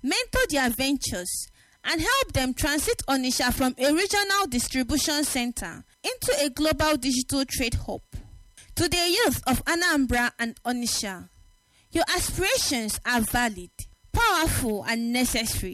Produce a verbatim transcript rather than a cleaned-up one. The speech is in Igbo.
mentor their ventures, and help them transit Onitsha from a regional distribution center into a global digital trade hub. To the youth of Anambra and Onitsha, your aspirations are valid, powerful, and necessary.